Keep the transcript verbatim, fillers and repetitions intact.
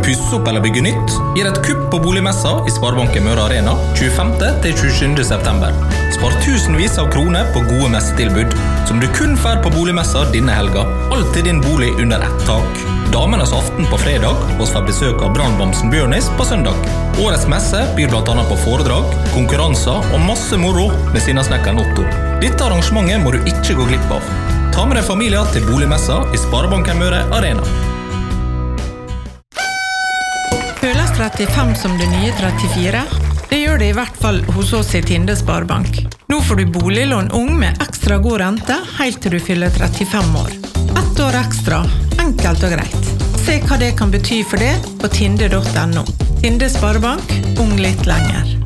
du pusse opp eller bygge nytt? Gir et kupp på boligmessa i Sparebanken Møre Arena tjuefemte til tjuesjuende september. Spar tusenvis av kroner på gode messetilbud, som du kun får på boligmessa denne helga. Alt i din bolig under ett tak. Damenes aften på fredag, og får besøk av brannbamsen Bjørnis på søndag. Årets messe byr blant annet på foredrag, konkurranser og masse moro med sinnasnekkeren Otto. Dette arrangementet må du ikke gå glipp av. Ta med deg familier til boligmessa i Sparebanken Møre Arena. Føles trettifem som det nye trettifire? Det gjør det i hvert fall hos oss i Tinde Sparebank. Nå får du boliglån ung med ekstra god rente helt til du fyller trettifem år. Ett år ekstra, enkelt og greit. Se hva det kan bety for det på tinde punktum no. Tinde Sparebank, ung litt lenger.